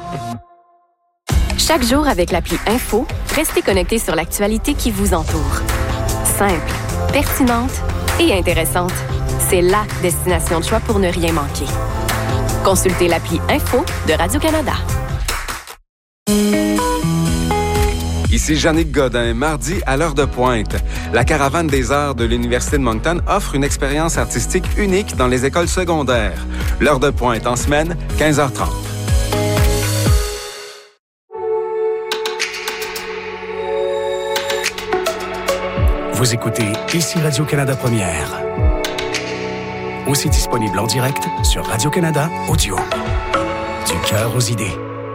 Chaque jour avec l'appli Info, restez connecté sur l'actualité qui vous entoure. Simple, pertinente et intéressante. C'est la destination de choix pour ne rien manquer. Consultez l'appli Info de Radio-Canada. Ici Jannick Godin, mardi à l'heure de pointe. La Caravane des arts de l'Université de Moncton offre une expérience artistique unique dans les écoles secondaires. L'heure de pointe en semaine, 15h30. Vous écoutez ici Radio-Canada Première. Aussi disponible en direct sur Radio-Canada Audio. Du cœur aux idées.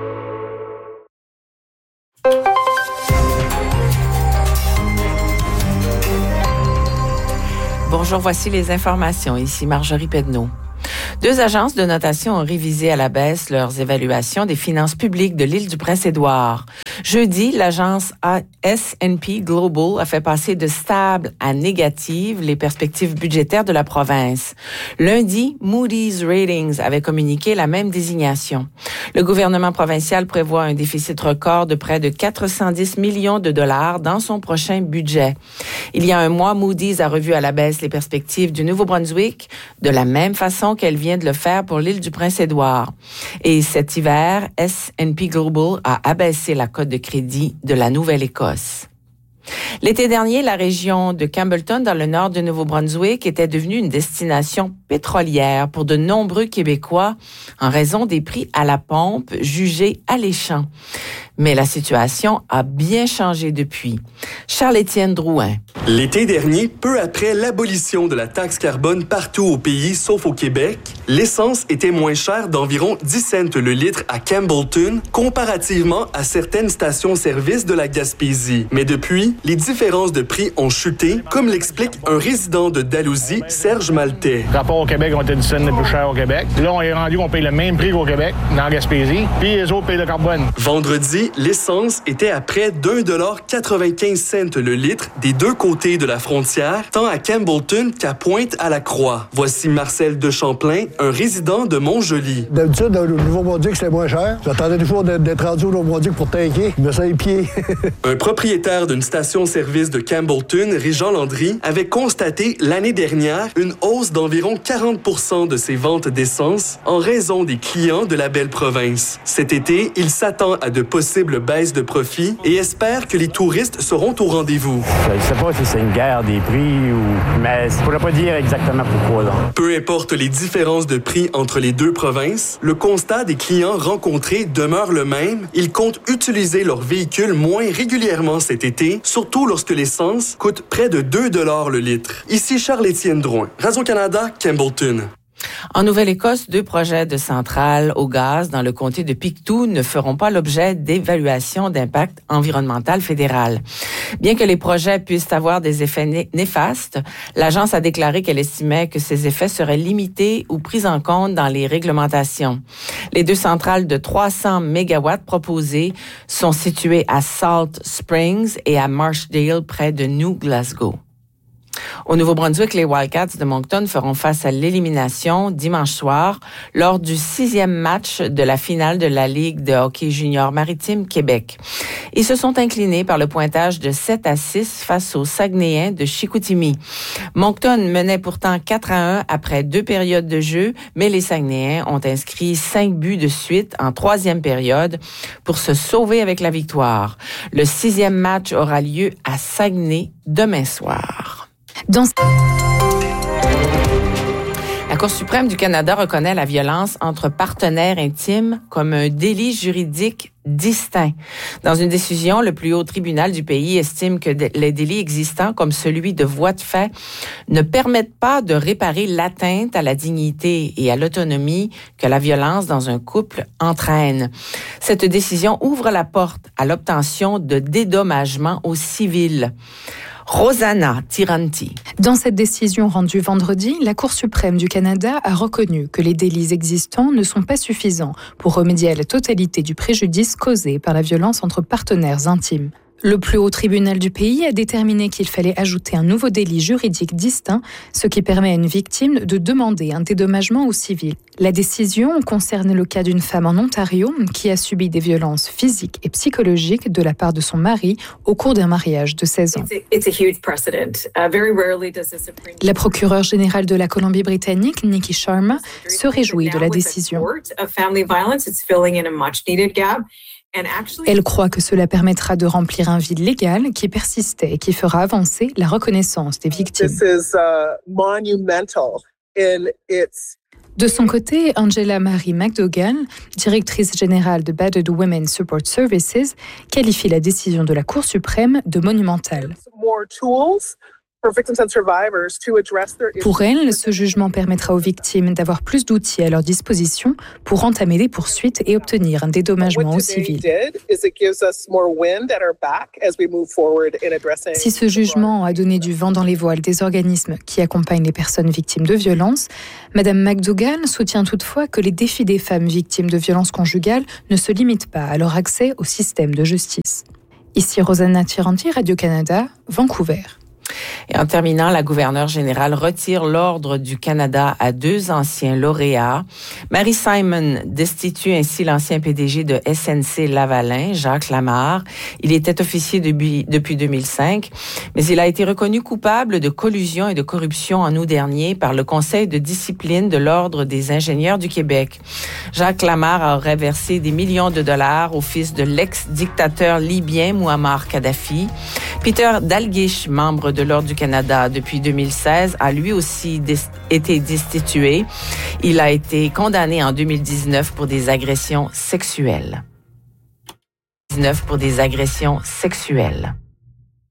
Bonjour, voici les informations. Ici Marjorie Pedneau. 2 agences de notation ont révisé à la baisse leurs évaluations des finances publiques de l'île du Prince-Édouard. Jeudi, l'agence S&P Global a fait passer de stable à négative les perspectives budgétaires de la province. Lundi, Moody's Ratings avait communiqué la même désignation. Le gouvernement provincial prévoit un déficit record de près de 410 millions de dollars dans son prochain budget. Il y a un mois, Moody's a revu à la baisse les perspectives du Nouveau-Brunswick de la même façon qu'elle vient de le faire pour l'île du Prince-Édouard. Et cet hiver, S&P Global a abaissé la cote de crédit de la Nouvelle-Écosse. L'été dernier, la région de Campbellton, dans le nord du Nouveau-Brunswick, était devenue une destination pétrolière pour de nombreux Québécois en raison des prix à la pompe jugés alléchants. Mais la situation a bien changé depuis. Charles-Étienne Drouin. L'été dernier, peu après l'abolition de la taxe carbone partout au pays, sauf au Québec, l'essence était moins chère d'environ 10 cents le litre à Campbellton, comparativement à certaines stations-service de la Gaspésie. Mais depuis, les différences de prix ont chuté, comme l'explique un résident de Dalhousie, Serge Maltais. Rapport au Québec, on était 10 cents de plus cher au Québec. Là, on est rendu qu'on paye le même prix qu'au Québec, dans la Gaspésie, puis les autres payent le carbone. Vendredi, l'essence était à près d'1,95 $ le litre des deux côtés de la frontière, tant à Campbellton qu'à Pointe-à-la-Croix. Voici Marcel de Champlain, un résident de Montjoli. D'habitude, au Nouveau-Brunswick, c'était moins cher. J'attendais toujours d'être rendu au Nouveau-Brunswick pour tanker. Je me sens les pieds. Un propriétaire d'une station-service de Campbellton, Régent Landry, avait constaté l'année dernière une hausse d'environ 40% de ses ventes d'essence en raison des clients de la belle province. Cet été, il s'attend à de possibles baisses de profit et espère que les touristes seront au rendez-vous. Je ne sais pas si c'est une guerre des prix mais je ne pourrais pas dire exactement pourquoi. Là. Peu importe les différences de prix entre les deux provinces, le constat des clients rencontrés demeure le même. Ils comptent utiliser leur véhicule moins régulièrement cet été, surtout lorsque l'essence coûte près de 2 $ le litre. Ici Charles-Étienne Drouin, Radio-Canada, Campbellton. En Nouvelle-Écosse, 2 projets de centrales au gaz dans le comté de Pictou ne feront pas l'objet d'évaluation d'impact environnemental fédéral. Bien que les projets puissent avoir des effets néfastes, l'agence a déclaré qu'elle estimait que ces effets seraient limités ou pris en compte dans les réglementations. Les 2 centrales de 300 mégawatts proposées sont situées à Salt Springs et à Marshdale, près de New Glasgow. Au Nouveau-Brunswick, les Wildcats de Moncton feront face à l'élimination dimanche soir lors du 6e match de la finale de la Ligue de hockey junior maritime Québec. Ils se sont inclinés par le pointage de 7-6 face aux Saguenayens de Chicoutimi. Moncton menait pourtant 4-1 après 2 périodes de jeu, mais les Saguenayens ont inscrit 5 buts de suite en 3e période pour se sauver avec la victoire. Le 6e match aura lieu à Saguenay demain soir. La Cour suprême du Canada reconnaît la violence entre partenaires intimes comme un délit juridique distinct. Dans une décision, le plus haut tribunal du pays estime que les délits existants, comme celui de voies de fait, ne permettent pas de réparer l'atteinte à la dignité et à l'autonomie que la violence dans un couple entraîne. Cette décision ouvre la porte à l'obtention de dédommagements au civil. Rosanna Tiranti. Dans cette décision rendue vendredi, la Cour suprême du Canada a reconnu que les délits existants ne sont pas suffisants pour remédier à la totalité du préjudice causé par la violence entre partenaires intimes. Le plus haut tribunal du pays a déterminé qu'il fallait ajouter un nouveau délit juridique distinct, ce qui permet à une victime de demander un dédommagement au civil. La décision concerne le cas d'une femme en Ontario qui a subi des violences physiques et psychologiques de la part de son mari au cours d'un mariage de 16 ans. La procureure générale de la Colombie-Britannique, Nikki Sharma, se réjouit de la décision. Elle croit que cela permettra de remplir un vide légal qui persistait et qui fera avancer la reconnaissance des victimes. De son côté, Angela Marie McDougall, directrice générale de Battered Women Support Services, qualifie la décision de la Cour suprême de monumentale. Pour elle, ce jugement permettra aux victimes d'avoir plus d'outils à leur disposition pour entamer des poursuites et obtenir un dédommagement au civil. Si ce jugement a donné du vent dans les voiles des organismes qui accompagnent les personnes victimes de violences, Mme McDougall soutient toutefois que les défis des femmes victimes de violences conjugales ne se limitent pas à leur accès au système de justice. Ici Rosanna Tiranti, Radio-Canada, Vancouver. Et en terminant, la gouverneure générale retire l'Ordre du Canada à 2 anciens lauréats. Mary Simon destitue ainsi l'ancien PDG de SNC Lavalin, Jacques Lamarre. Il était officier depuis 2005, mais il a été reconnu coupable de collusion et de corruption en août dernier par le Conseil de discipline de l'Ordre des ingénieurs du Québec. Jacques Lamarre aurait versé des millions de dollars au fils de l'ex-dictateur libyen Mouammar Kadhafi. Peter Dalglish, membre de l'Ordre du Canada depuis 2016, a lui aussi été destitué. Il a été condamné en 2019 pour des agressions sexuelles.